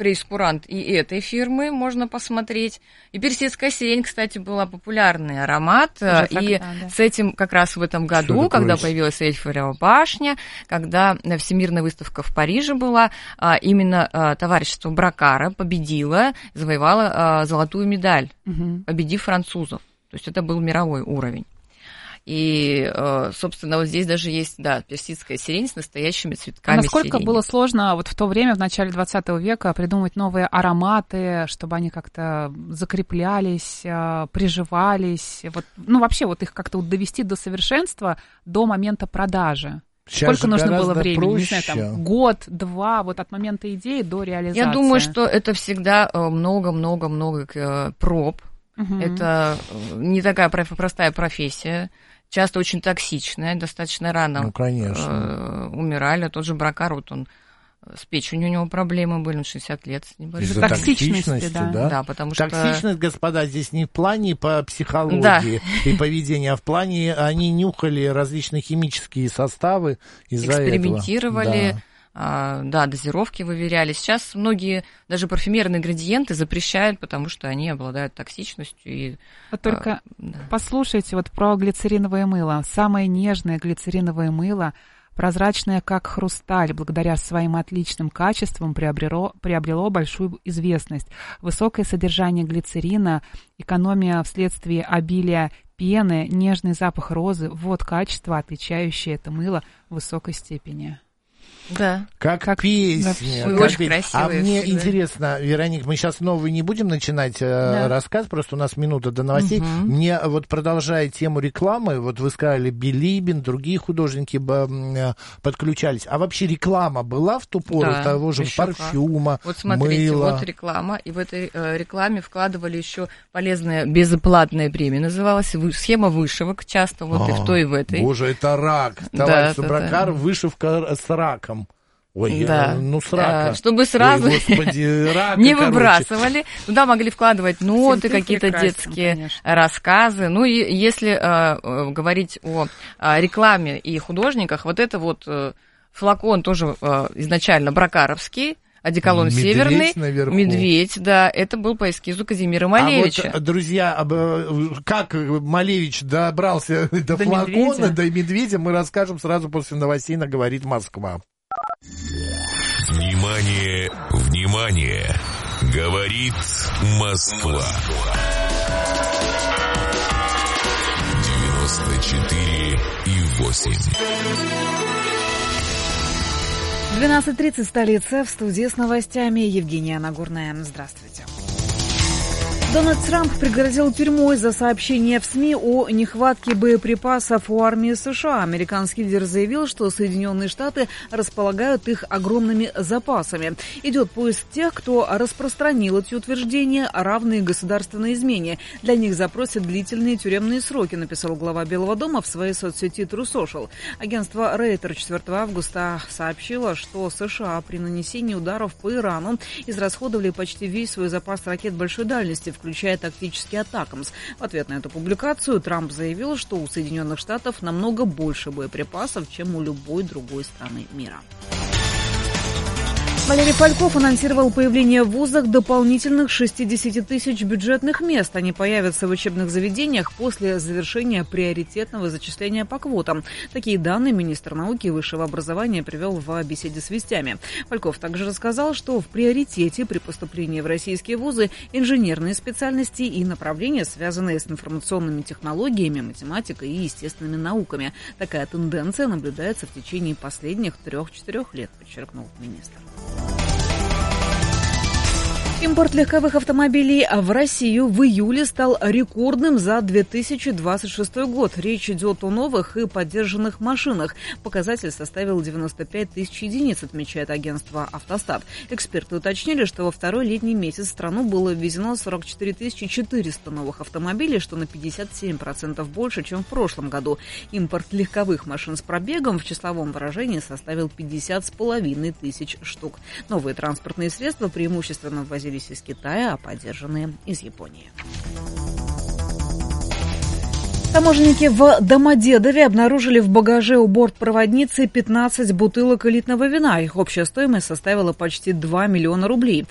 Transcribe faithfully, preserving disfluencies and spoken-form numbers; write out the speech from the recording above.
прейскурант и этой фирмы, можно посмотреть. И персидская сирень, кстати, была популярный аромат. Уже и тогда, да. С этим как раз в этом году, когда появилась Эйфелева башня, когда Всемирная выставка в Париже была, именно товарищество Бракара победило, завоевало золотую медаль, угу. победив французов. То есть это был мировой уровень. И, собственно, вот здесь даже есть, да, персидская сирень с настоящими цветками. А насколько сирени. было сложно вот в то время, в начале двадцатого века, придумать новые ароматы, чтобы они как-то закреплялись, приживались, вот, ну, вообще вот их как-то вот довести до совершенства до момента продажи? Сейчас Сколько нужно было времени? Проще. Не знаю, там, год, два, вот от момента идеи до реализации. Я думаю, что это всегда много-много-много проб. Угу. Это не такая простая профессия. Часто очень токсичная, достаточно рано ну, конечно. Э, умирали. Тот же Бракар, вот он с печенью у него проблемы были, он шестьдесят лет с ним. Из-за токсичности, да. да. да потому что... Токсичность, господа, здесь не в плане по психологии да. и поведению, а в плане они нюхали различные химические составы из-за этого. Экспериментировали. Да. А, да, дозировки выверяли. Сейчас многие даже парфюмерные ингредиенты запрещают, потому что они обладают токсичностью. И, вот только а, да. послушайте вот про глицериновое мыло. Самое нежное глицериновое мыло, прозрачное как хрусталь, благодаря своим отличным качествам приобрело, приобрело большую известность. Высокое содержание глицерина, экономия вследствие обилия пены, нежный запах розы – вот качество, отличающее это мыло в высокой степени. Да. Как, как песня. Да, как очень песня. красивая. А мне всегда. Интересно, Вероник, мы сейчас новый не будем начинать да. рассказ, просто у нас минута до новостей. Угу. Мне вот продолжая тему рекламы, вот вы сказали, Билибин, другие художники подключались. А вообще реклама была в ту пору, да, того же парфюма, как. Вот смотрите, мыла. Вот реклама, и в этой э, рекламе вкладывали еще полезная безоплатная премия, называлась схема вышивок, часто вот а, и в той, и в этой. Боже, это рак. Товарищ да, Бракар, да, да. вышивка с раком. Ой, да. я, ну с рака. Чтобы сразу Ой, господи, рака, не короче. Выбрасывали. Туда могли вкладывать ноты, Синтез какие-то детские конечно. рассказы. Ну и если э, говорить о, о рекламе и художниках, вот это вот э, флакон тоже э, изначально бракаровский, одеколон медведь северный, наверху. Медведь, да, это был по эскизу Казимира Малевича. А вот, друзья, как Малевич добрался до, до флакона, медведя? до медведя, мы расскажем сразу после новостей на «Говорит Москва». Внимание, внимание! Говорит Москва. девяносто четыре и восемь. двенадцать тридцать, столица, в студии с новостями Евгения Нагорная. Здравствуйте. Дональд Трамп пригрозил тюрьмой за сообщение в СМИ о нехватке боеприпасов у армии США. Американский лидер заявил, что Соединенные Штаты располагают их огромными запасами. Идет поиск тех, кто распространил эти утверждения, равные государственной измене. Для них запросят длительные тюремные сроки, написал глава Белого дома в своей соцсети True Social. Агентство Рейтер четвёртого августа сообщило, что США при нанесении ударов по Ирану израсходовали почти весь свой запас ракет большой дальности, включая тактический атакамс. В ответ на эту публикацию Трамп заявил, что у Соединенных Штатов намного больше боеприпасов, чем у любой другой страны мира. Валерий Польков анонсировал появление в вузах дополнительных шестьдесят тысяч бюджетных мест. Они появятся в учебных заведениях после завершения приоритетного зачисления по квотам. Такие данные министр науки и высшего образования привел в беседе с «Вестями». Польков также рассказал, что в приоритете при поступлении в российские вузы инженерные специальности и направления, связанные с информационными технологиями, математикой и естественными науками. Такая тенденция наблюдается в течение последних трех-четырех лет, подчеркнул министр. Импорт легковых автомобилей в Россию в июле стал рекордным за две тысячи двадцать шестой год. Речь идет о новых и поддержанных машинах. Показатель составил девяносто пять тысяч единиц, отмечает агентство «Автостат». Эксперты уточнили, что во второй летний месяц в страну было ввезено сорок четыре тысячи четыреста новых автомобилей, что на пятьдесят семь процентов больше, чем в прошлом году. Импорт легковых машин с пробегом в числовом выражении составил пятьдесят с половиной тысяч штук. Новые транспортные средства преимущественно ввозили из Китая, а поддержанные из Японии. Таможенники в Домодедове обнаружили в багаже у бортпроводницы пятнадцать бутылок элитного вина. Их общая стоимость составила почти два миллиона рублей.